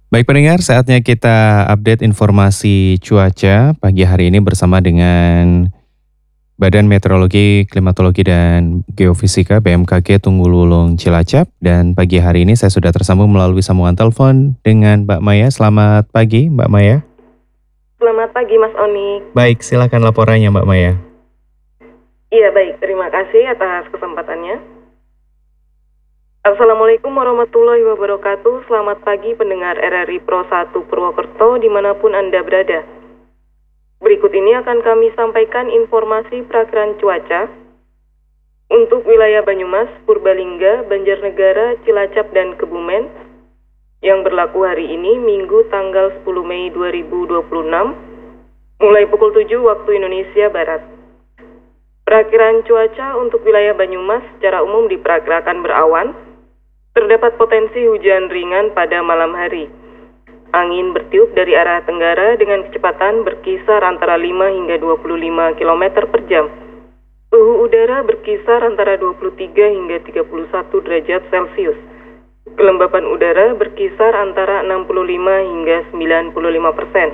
Baik pendengar, saatnya kita update informasi cuaca pagi hari ini bersama dengan Badan Meteorologi, Klimatologi, dan Geofisika BMKG Tunggul Cilacap. Dan pagi hari ini saya sudah tersambung melalui sambungan telepon dengan Mbak Maya. Selamat pagi Mbak Maya. Selamat pagi Mas Onik. Baik, silakan laporannya Mbak Maya. Iya baik, terima kasih atas kesempatannya. Assalamualaikum warahmatullahi wabarakatuh. Selamat pagi pendengar RRI Pro 1 Purwokerto dimanapun Anda berada. Berikut ini akan kami sampaikan informasi perakiraan cuaca untuk wilayah Banyumas, Purbalingga, Banjarnegara, Cilacap, dan Kebumen yang berlaku hari ini Minggu tanggal 10 Mei 2026 mulai pukul 7 waktu Indonesia Barat. Perakiraan cuaca untuk wilayah Banyumas secara umum diperkirakan berawan. Terdapat potensi hujan ringan pada malam hari. Angin bertiup dari arah tenggara dengan kecepatan berkisar antara 5 hingga 25 km per jam. Suhu udara berkisar antara 23 hingga 31 derajat Celcius. Kelembapan udara berkisar antara 65 hingga 95%.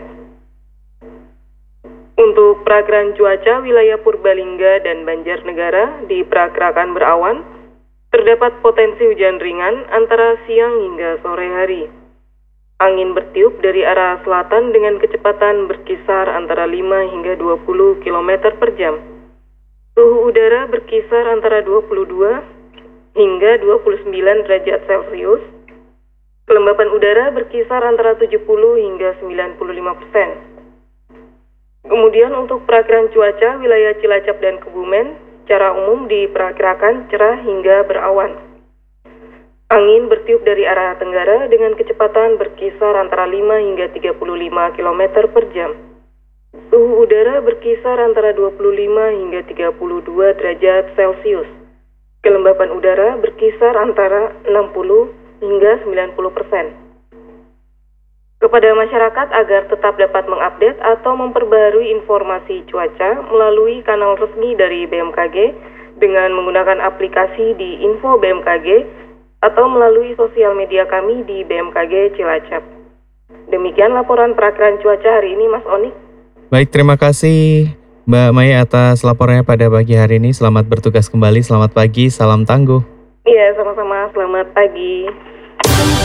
Untuk perakiraan cuaca wilayah Purbalingga dan Banjarnegara diperkirakan berawan. Terdapat potensi hujan ringan antara siang hingga sore hari. Angin bertiup dari arah selatan dengan kecepatan berkisar antara 5 hingga 20 km per jam. Suhu udara berkisar antara 22 hingga 29 derajat Celcius. Kelembapan udara berkisar antara 70 hingga 95%. Kemudian untuk perakiraan cuaca wilayah Cilacap dan Kebumen secara umum diperkirakan cerah hingga berawan. Angin bertiup dari arah tenggara dengan kecepatan berkisar antara 5 hingga 35 km per jam. Suhu udara berkisar antara 25 hingga 32 derajat Celcius. Kelembapan udara berkisar antara 60 hingga 90%. Kepada masyarakat agar tetap dapat mengupdate atau memperbaharui informasi cuaca melalui kanal resmi dari BMKG dengan menggunakan aplikasi di Info BMKG atau melalui sosial media kami di BMKG Cilacap. Demikian laporan perakiraan cuaca hari ini Mas Onik. Baik, terima kasih Mbak Maya atas laporannya pada pagi hari ini. Selamat bertugas kembali, selamat pagi, salam tangguh. Iya, sama-sama. Selamat pagi.